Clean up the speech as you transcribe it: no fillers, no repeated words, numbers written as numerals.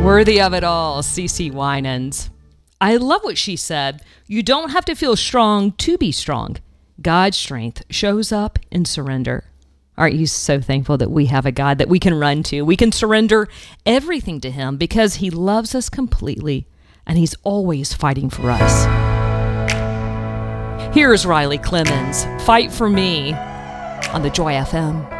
Worthy of it all, CeCe Winans. I love what she said. You don't have to feel strong to be strong. God's strength shows up in surrender. Aren't you so thankful that we have a God that we can run to? We can surrender everything to him because he loves us completely and he's always fighting for us. Here's Riley Clemmons, Fight for Me, on the Joy FM.